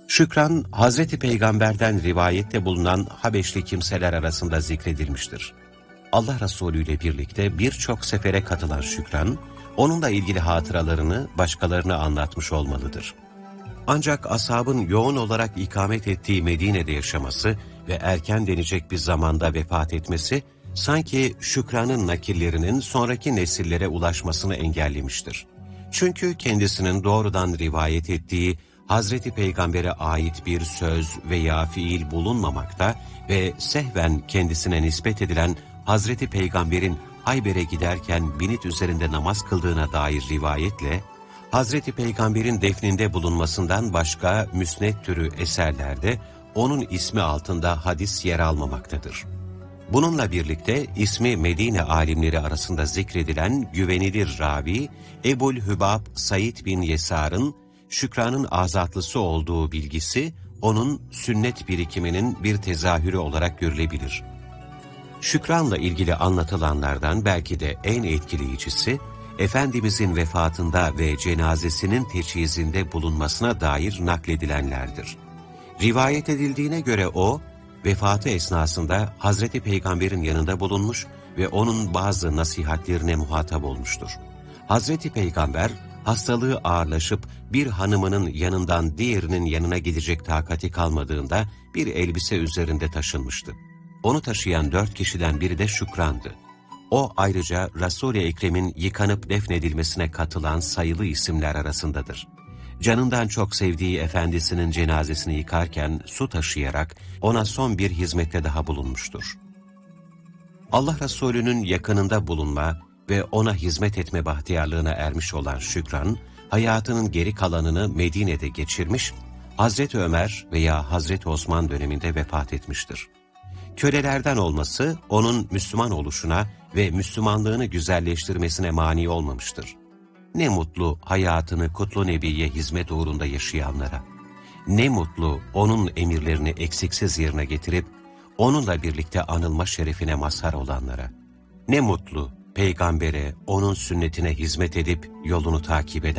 Şükran, Hazreti Peygamber'den rivayette bulunan Habeşli kimseler arasında zikredilmiştir. Allah Resulü ile birlikte birçok sefere katılan Şükran, onunla ilgili hatıralarını başkalarına anlatmış olmalıdır. Ancak ashabın yoğun olarak ikamet ettiği Medine'de yaşaması ve erken denecek bir zamanda vefat etmesi, sanki Şükran'ın nakillerinin sonraki nesillere ulaşmasını engellemiştir. Çünkü kendisinin doğrudan rivayet ettiği Hazreti Peygamber'e ait bir söz veya fiil bulunmamakta ve sehven kendisine nispet edilen Hazreti Peygamber'in Hayber'e giderken binit üzerinde namaz kıldığına dair rivayetle, Hazreti Peygamber'in defninde bulunmasından başka müsned türü eserlerde onun ismi altında hadis yer almamaktadır. Bununla birlikte ismi Medine alimleri arasında zikredilen güvenilir ravi Ebul Hübab Said bin Yesar'ın Şükran'ın azatlısı olduğu bilgisi onun sünnet birikiminin bir tezahürü olarak görülebilir. Şükran'la ilgili anlatılanlardan belki de en etkileyicisi, Efendimizin vefatında ve cenazesinin teçhizinde bulunmasına dair nakledilenlerdir. Rivayet edildiğine göre o, vefatı esnasında Hazreti Peygamber'in yanında bulunmuş ve onun bazı nasihatlerine muhatap olmuştur. Hazreti Peygamber, hastalığı ağırlaşıp bir hanımının yanından diğerinin yanına gidecek takati kalmadığında bir elbise üzerinde taşınmıştı. Onu taşıyan 4 kişiden biri de Şükran'dı. O ayrıca Resul-i Ekrem'in yıkanıp defnedilmesine katılan sayılı isimler arasındadır. Canından çok sevdiği efendisinin cenazesini yıkarken su taşıyarak ona son bir hizmette daha bulunmuştur. Allah Resulü'nün yakınında bulunma ve ona hizmet etme bahtiyarlığına ermiş olan Şükran, hayatının geri kalanını Medine'de geçirmiş, Hazreti Ömer veya Hazreti Osman döneminde vefat etmiştir. Kölelerden olması onun Müslüman oluşuna ve Müslümanlığını güzelleştirmesine mani olmamıştır. Ne mutlu hayatını Kutlu Nebi'ye hizmet uğrunda yaşayanlara. Ne mutlu onun emirlerini eksiksiz yerine getirip onunla birlikte anılma şerefine mazhar olanlara. Ne mutlu Peygamber'e, onun sünnetine hizmet edip yolunu takip eden